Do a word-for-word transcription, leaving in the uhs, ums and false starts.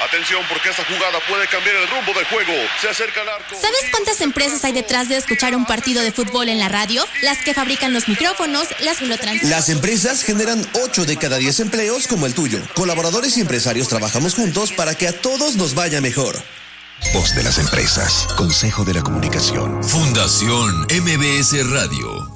Atención, porque esta jugada puede cambiar el rumbo del juego. Se acerca al arco. ¿Sabes cuántas empresas hay detrás de escuchar un partido de fútbol en la radio? Las que fabrican los micrófonos, las que lo transmiten. Las empresas generan ocho de cada diez empleos como el tuyo. Colaboradores y empresarios trabajamos juntos para que a todos nos vaya mejor. Voz de las empresas. Consejo de la Comunicación. Fundación M B S Radio.